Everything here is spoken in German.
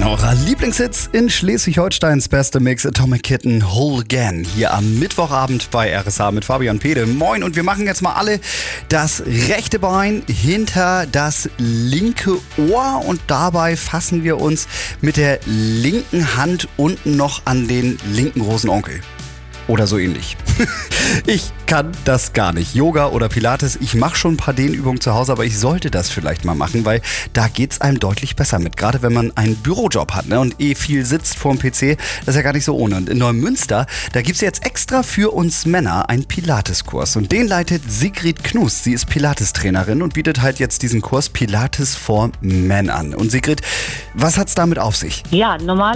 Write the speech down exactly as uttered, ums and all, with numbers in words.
Einer eurer Lieblingshits in Schleswig-Holsteins beste Mix, Atomic Kitten, Whole Again. Hier am Mittwochabend bei R S H mit Fabian Pede. Moin, und wir machen jetzt mal alle das rechte Bein hinter das linke Ohr und dabei fassen wir uns mit der linken Hand unten noch an den linken großen Onkel. Oder so ähnlich. Ich kann das gar nicht. Yoga oder Pilates, ich mache schon ein paar Dehnübungen zu Hause, aber ich sollte das vielleicht mal machen, weil da geht's einem deutlich besser mit. Gerade wenn man einen Bürojob hat, ne, und eh viel sitzt vorm P C, das ist ja gar nicht so ohne. Und in Neumünster, da gibt's jetzt extra für uns Männer einen Pilates-Kurs. Und den leitet Sigrid Knus. Sie ist Pilates-Trainerin und bietet halt jetzt diesen Kurs Pilates for Men an. Und Sigrid, was hat's damit auf sich? Ja, normal